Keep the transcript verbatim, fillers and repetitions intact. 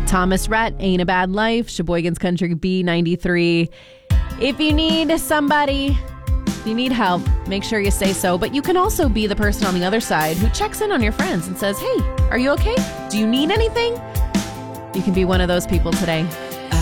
Thomas Rhett, Ain't a Bad Life, Sheboygan's Country B ninety-three. If you need somebody, if you need help, make sure you say so. But you can also be the person on the other side who checks in on your friends and says, hey, are you okay? Do you need anything? You can be one of those people today.